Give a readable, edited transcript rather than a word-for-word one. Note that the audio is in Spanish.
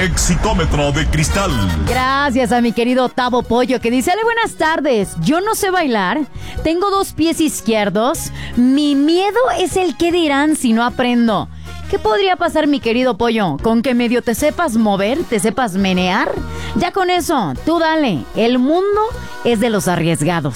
Exitómetro de cristal. Gracias a mi querido Tavo Pollo, que dice: Ale, buenas tardes, yo no sé bailar, tengo 2 pies izquierdos, mi miedo es el que dirán si no aprendo. ¿Qué podría pasar, mi querido Pollo? ¿Con que medio te sepas mover, te sepas menear? Ya con eso, tú dale, el mundo es de los arriesgados.